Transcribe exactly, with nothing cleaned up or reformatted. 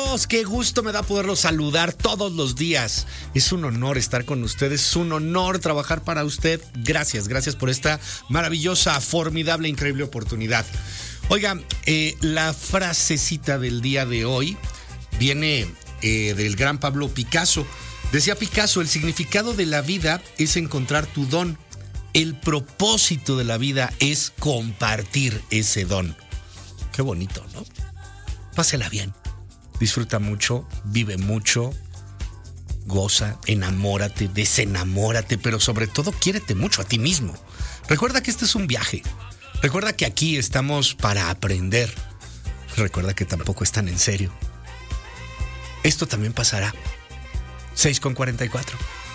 amigos, qué gusto me da poderlos saludar todos los días. Es un honor estar con ustedes, es un honor trabajar para usted. Gracias, gracias por esta maravillosa, formidable, increíble oportunidad. Oigan, eh, la frasecita del día de hoy viene eh, del gran Pablo Picasso. Decía Picasso, el significado de la vida es encontrar tu don. El propósito de la vida es compartir ese don. Qué bonito, ¿no? Pásela bien, disfruta mucho, vive mucho, goza, enamórate, desenamórate, pero sobre todo quiérete mucho a ti mismo. Recuerda que este es un viaje, recuerda que aquí estamos para aprender, recuerda que tampoco es tan en serio. Esto también pasará. seis con cuarenta y cuatro.